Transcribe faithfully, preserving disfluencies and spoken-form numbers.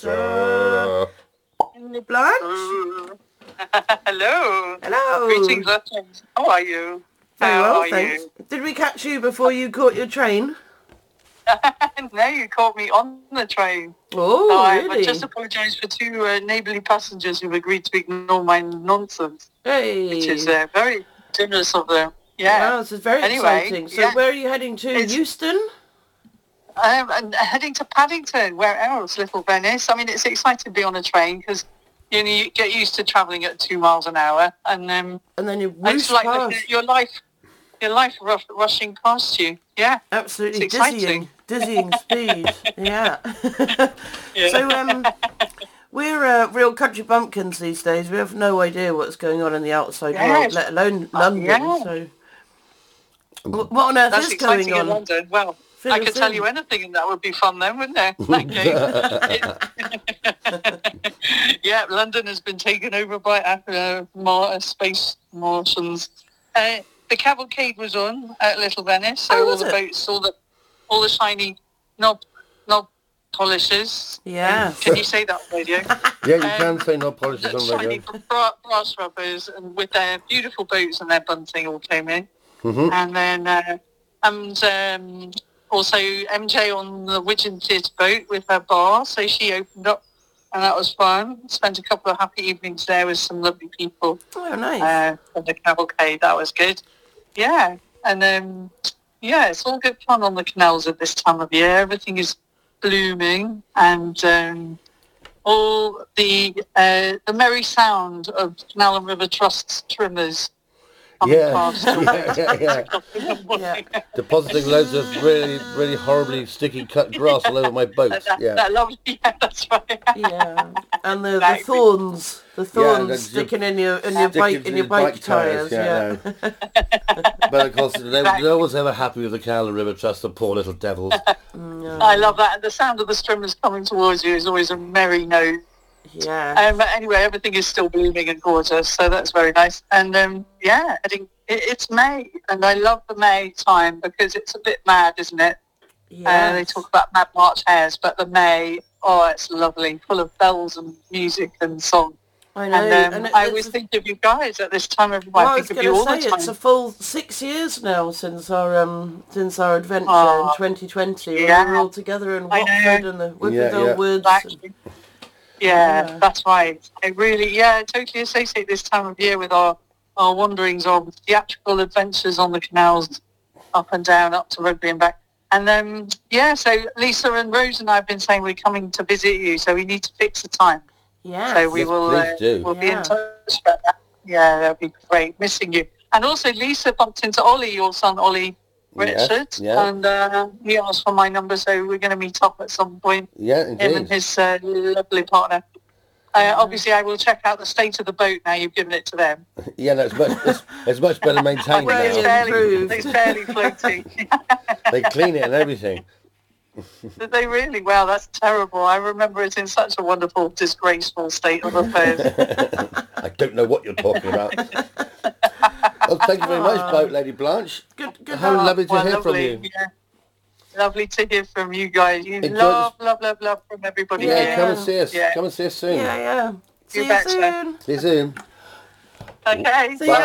Uh, Blanche? Hello. Hello. Greetings, legends. How are you? Very How well, are thanks. you? Did we catch you before you caught your train? No, you caught me on the train. Oh, so I really? just apologise for two uh, neighbourly passengers who've agreed to ignore my nonsense, Hey. which is uh, very generous of them. Yeah. Wow, this is very Anyway, exciting. So yeah. where are you heading to? It's- Euston? Um, and heading to Paddington. Where else, Little Venice? I mean, it's exciting to be on a train because you know you get used to travelling at two miles an hour, and um, And then you whoosh it's like past. looking at your life, your life rush, rushing past you. Yeah. Absolutely It's exciting. dizzying. Dizzying speed. Yeah. Yeah. So, um, we're uh, real country bumpkins these days. We have no idea what's going on in the outside Yes. world, let alone London. yeah. So, wh- what on earth That's is exciting going in on? London. Well, Fill I us could tell in. you anything, and that would be fun then, wouldn't it? In that case. Yeah, London has been taken over by uh, Mar- uh, space Martians. Uh, the cavalcade was on at Little Venice, so Oh, all was the it? boats, all the all the shiny knob knob polishers. Yes. Can you say that on radio? yeah, you Um, can say no polishes The on shiny radio. bra- brass rubbers, and with their beautiful boats and their bunting all came in. Mm-hmm. And then, uh, and um, also M J on the Widgeon Theatre boat with her bar, so she opened up, and that was fun. Spent a couple of happy evenings there with some lovely people Oh, nice. uh, from the cavalcade. That was good. Yeah, and um, yeah, it's all good fun on the canals at this time of year. Everything is blooming, and um, all the uh, the merry sound of Canal and River Trust's trimmers coming Yeah. past. yeah, yeah, yeah. Yeah. Depositing loads of really, really horribly sticky cut grass all over my boat. That, Yeah. that lovely, yeah, that's right. Yeah, and the, the Exactly. thorns, the thorns that's sticking in your in your Sticking bike to in your the bike, tyres. yeah, Yeah, no. But of course, no, no one's ever happy with the Canal and River Trust, the poor little devils. I love that. And the sound of the streamers coming towards you is always a merry note. yeah. Um, but anyway, everything is still blooming and gorgeous, so that's very nice. And um, yeah, I think it, it's May, and I love the May time because it's a bit mad, isn't it? Uh, they Yes. talk about Mad March hares, but the May, oh, it's lovely, full of bells and music and song. I know. And, um, and it, I it's always a- think of you guys at this time of well, I I was think of going you all to the say time. it's a full six years now since our um since our adventure Aw. in twenty twenty. We Yeah. were all together in I know. Watford and the Whipperdale Yeah, yeah. Woods. Actually, yeah, Yeah. that's right. I really, yeah, I totally associate this time of year with our, our wanderings of theatrical adventures on the canals, up and down, up to Rugby and back. And then, yeah, so Lisa and Rose and I have been saying we're coming to visit you, so we need to fix a time. Yes. So we Yes, will, please uh, do. we'll be Yeah. in touch about that. Yeah, that'd be great. Missing you. And also, Lisa bumped into Ollie, your son Ollie Yes, Richard, yeah. and uh, he asked for my number, so we're going to meet up at some point. Yeah, Him and indeed. his uh, lovely partner. Uh, obviously, I will check out the state of the boat now you've given it to them. Yeah, no, it's much, it's, it's much better maintained Well, it's Brilliant. now. barely, Improved. it's barely floating. They clean it and everything. Did they really? Wow, that's terrible. I remember it in such a wonderful, disgraceful state of affairs. I don't know what you're talking about. Well, thank you very much, Boat Lady Blanche. Good, good. How luck. lovely to Well, hear lovely, from you. Yeah. Lovely to hear from you guys. You Enjoy love, love, love, love from everybody. Yeah, here. come and see us. Yeah. Come and see us soon. Yeah, yeah. See you betcha. soon. See you soon. Okay. See ya.